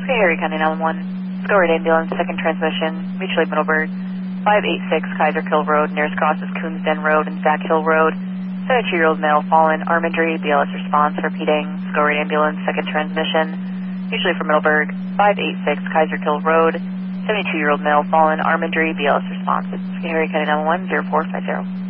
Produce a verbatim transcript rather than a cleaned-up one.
Harry County nine one one. Go right ambulance, second transmission, mutually Middleburg, five eight six Kaiser Kill Road, nearest cross is Coons Den Road and Zach Hill Road. seventy-two-year-old male fallen, arm injury, B L S response, repeating, go right ambulance, second transmission, mutually for Middleburg, five eight six Kaiser Kill Road, seventy-two-year-old male fallen, arm injury, B L S response. Harry County nine one one, zero four five zero.